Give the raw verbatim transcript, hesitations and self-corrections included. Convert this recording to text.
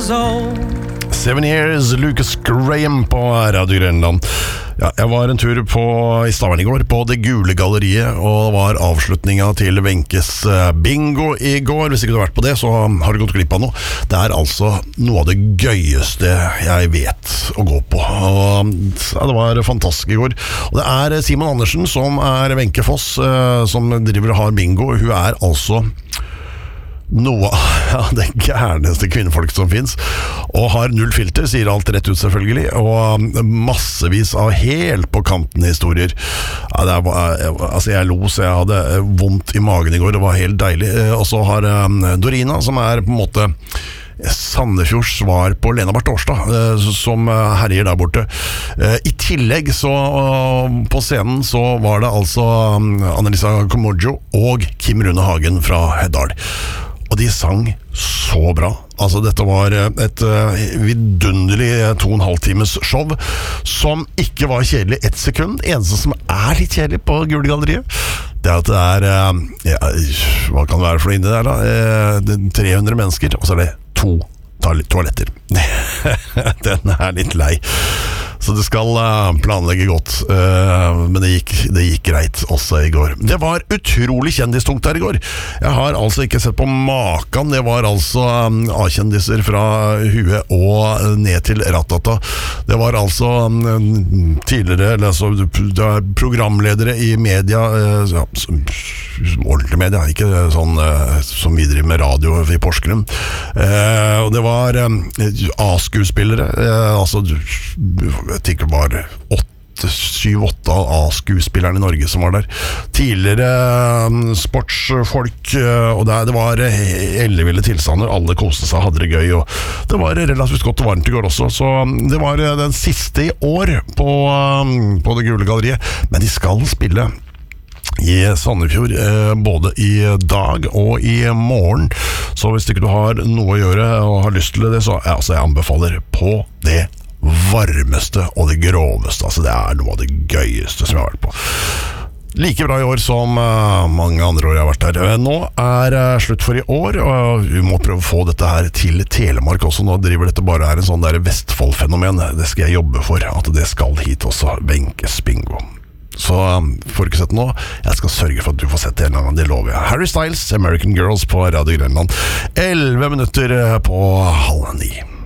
years old. Seven Years, Lucas Graham på Radio Grønland. Ja, jeg var en tur på, i Stavern i går på Det Gule Galleriet, og det var avslutningen til Wenches bingo i går. Hvis ikke du har vært på det, så har du gått glipp av noe. Det er altså noe av det gøyeste jeg vet å gå på. Og, ja, det var fantastisk i går. Og det er Simon Andersen som er Wenche Foss, som driver og har bingo. Hun er altså noe av det gærneste kvinnefolk som finnes, og har null filter, sier alt rett ut selvfølgelig, og massevis av helt på kanten historier. Ja, det var, altså jeg lo, så jeg hadde vondt i magen i går. Det var helt deilig. Og så har Dorina, som er på en måte Sandefjords svar på Lena Barth Årstad, som herjer der borte. I tillegg så på scenen så var det altså Annelisa Komojo og Kim Rune Hagen fra Heddal. Og de sang så bra. Altså dette var et uh, vidunderlig to og en halv times show som ikke var kjedelig ett sekund. Eneste som er litt kjedelig på Gule Galleriet, det er at det er uh, ja, hva kan det være for noe inni der da? Uh, tre hundre mennesker, og så er det to toaletter. Den er litt lei. Så du skal uh, planlegge godt, uh, men det gikk, det gikk greit også i går. Det var utrolig kjendistungt der i går. Jeg har altså ikke sett på maken. Det var altså um, A-kjendiser fra huet og ned til Ratata. Det var altså um, tidligere, eller altså, det var programledere i media, uh, ja, som, ordentlig media, ikke sånn uh, som vi driver med radio i Porsgrunn. Uh, og det var um, A-skuespillere, uh, altså jeg vet ikke, var åtte, syv, åtte A-skuespillerne i Norge som var der. Tidligere um, sportsfolk, uh, og det, det var elleville tilstander, alle koste seg, hadde det gøy, og det var relativt godt og varmt i går også, så um, det var uh, den siste i år på, um, på Det Gule Galleriet, men de skal spille i Sandefjord eh, både i dag og i morgen, så hvis ikke du har noe å gjøre og har lyst til det, så ja, altså, jeg anbefaler på det varmeste og det groveste. Altså det er noe av det gøyeste som jeg har vært på. Like bra i år som uh, mange andre år jeg har vært der. Nå er uh, slutt for i år, og vi må prøve å få dette her til Telemark også. Nå driver dette bare her en sånn der Vestfold-fenomen. Det skal jeg jobbe for, at det skal hit også, Wenches bingo. Så um, får du ikke sett noe. Jeg skal sørge for at du får sett det en gang, det lover jeg. Harry Styles, American Girls på Radio Grønland. elleve minutter på halv ni.